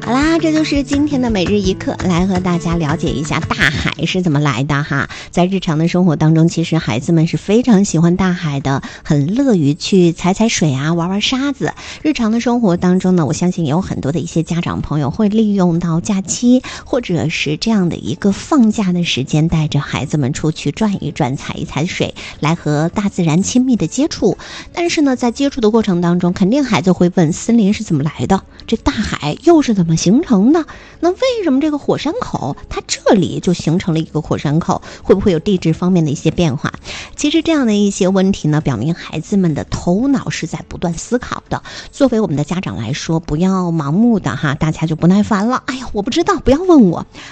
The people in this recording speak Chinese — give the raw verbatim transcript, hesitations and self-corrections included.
好啦，这就是今天的每日一课，来和大家了解一下大海是怎么来的哈。在日常的生活当中，其实孩子们是非常喜欢大海的，很乐于去踩踩水啊，玩玩沙子。日常的生活当中呢，我相信也有很多的一些家长朋友会利用到假期或者是这样的一个放假的时间，带着孩子们出去转一转，踩一踩水，来和大自然亲密的接触。但是呢，在接触的过程当中，肯定孩子会问，森林是怎么来的？这大海又是怎么形成的？那为什么这个火山口它这里就形成了一个火山口？会不会有地质方面的一些变化？其实这样的一些问题呢，表明孩子们的头脑是在不断思考的。作为我们的家长来说，不要盲目的哈，大家就不耐烦了，哎呀我不知道，不要问我，